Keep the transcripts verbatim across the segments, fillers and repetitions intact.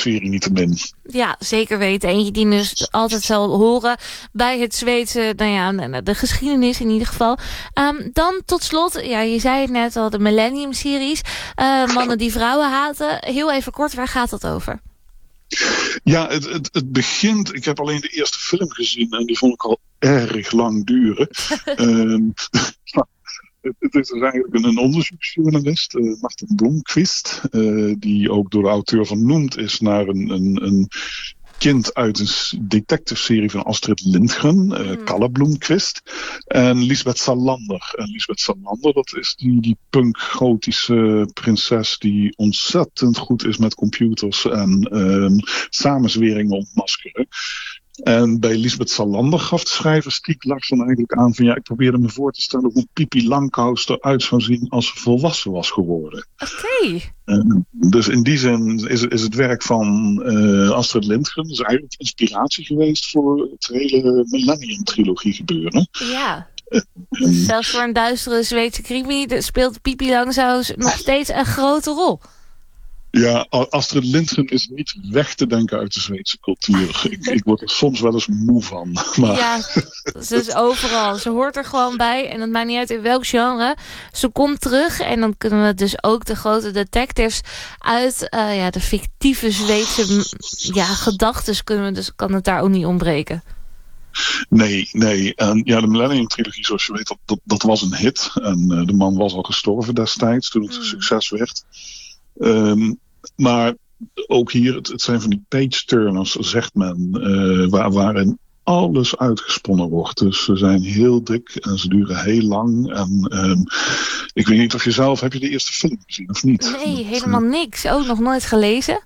serie niettemin. Ja, zeker weten. Eentje die dus altijd zal horen bij het Zweedse, nou ja, de geschiedenis in ieder geval. Um, dan tot slot, ja, je zei het net al, de Millennium-series. Uh, mannen die vrouwen haten. Heel even kort, waar gaat dat over? Ja, het, het, het begint... Ik heb alleen de eerste film gezien en die vond ik al erg lang duren. um, Het, het is dus eigenlijk een, een onderzoeksjournalist, uh, Martin Blomqvist, uh, die ook door de auteur vernoemd is naar een, een, een kind uit een detective-serie van Astrid Lindgren, uh, mm. Kalle Blomqvist, en Lisbeth Salander. En Lisbeth Salander, dat is die, die punk-gotische prinses die ontzettend goed is met computers en um, samenzweringen ontmaskeren. En bij Lisbeth Salander gaf de schrijver Stieg Larsson eigenlijk aan van ja, ik probeerde me voor te stellen hoe Pippi Langkous eruit zou zien als ze volwassen was geworden. Oké. Okay. Dus in die zin is, is het werk van uh, Astrid Lindgren is eigenlijk inspiratie geweest voor het hele Millennium-trilogie gebeuren. Ja. Dus zelfs voor een duistere Zweedse crimi speelt Pippi Langkous nog steeds een grote rol. Ja, Astrid Lindgren is niet weg te denken uit de Zweedse cultuur. Ik, ik word er soms wel eens moe van. Maar... Ja, ze is overal. Ze hoort er gewoon bij. En het maakt niet uit in welk genre. Ze komt terug. En dan kunnen we dus ook de grote detectives uit uh, ja, de fictieve Zweedse ja, gedachtes kunnen we dus, kan het daar ook niet ontbreken. Nee, nee. En ja, de Millennium-trilogie, zoals je weet, dat, dat, dat was een hit. En uh, de man was al gestorven destijds toen het een mm. succes werd. Um, maar ook hier, het, het zijn van die page-turners, zegt men, uh, waar, waarin alles uitgesponnen wordt. Dus ze zijn heel dik en ze duren heel lang. En um, ik weet niet of je zelf, heb je de eerste film gezien of niet? Nee, helemaal niks. Ook nog nooit gelezen?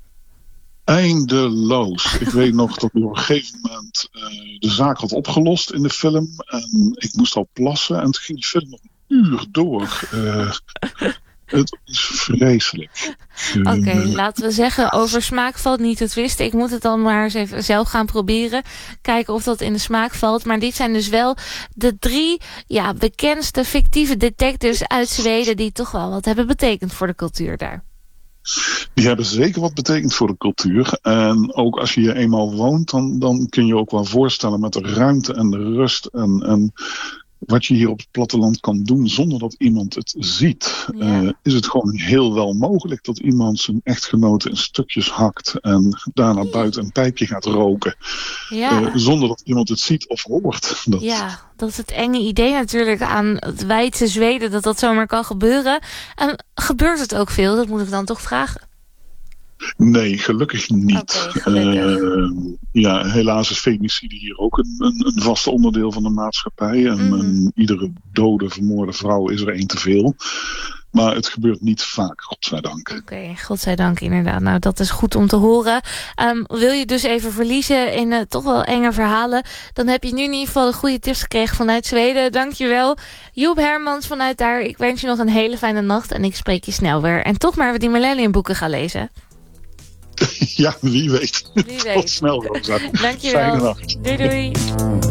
Eindeloos. Ik weet nog dat ik op een gegeven moment uh, de zaak had opgelost in de film. En ik moest al plassen en toen ging die film nog een uur door. Uh, Het is vreselijk. Oké, okay, uh, laten we zeggen, over smaak valt niet te twisten. Ik moet het dan maar eens even zelf gaan proberen. Kijken of dat in de smaak valt. Maar dit zijn dus wel de drie ja, bekendste fictieve detectives uit Zweden die toch wel wat hebben betekend voor de cultuur daar. Die hebben zeker wat betekend voor de cultuur. En ook als je hier eenmaal woont, dan, dan kun je ook wel voorstellen met de ruimte en de rust en... en wat je hier op het platteland kan doen zonder dat iemand het ziet. Ja. Uh, is het gewoon heel wel mogelijk dat iemand zijn echtgenote in stukjes hakt en daarna buiten een pijpje gaat roken. Ja. Uh, zonder dat iemand het ziet of hoort. Dat... Ja, dat is het enge idee natuurlijk aan het wijdse Zweden dat dat zomaar kan gebeuren. En gebeurt het ook veel? Dat moet ik dan toch vragen. Nee, gelukkig niet. Okay, gelukkig. Uh, ja, helaas is femicidie hier ook een, een, een vast onderdeel van de maatschappij. En, mm-hmm. en iedere dode, vermoorde vrouw is er één te veel. Maar het gebeurt niet vaak, godzijdank. Oké, okay, godzijdank inderdaad. Nou, dat is goed om te horen. Um, wil je dus even verliezen in uh, toch wel enge verhalen, dan heb je nu in ieder geval de goede tips gekregen vanuit Zweden. Dankjewel. Joep Hermans vanuit daar. Ik wens je nog een hele fijne nacht en ik spreek je snel weer. En toch maar die Millennium boeken gaan lezen. Ja, wie weet. Wie weet. Tot snel, Rosa. Dankjewel. Fijne nacht. Doei doei.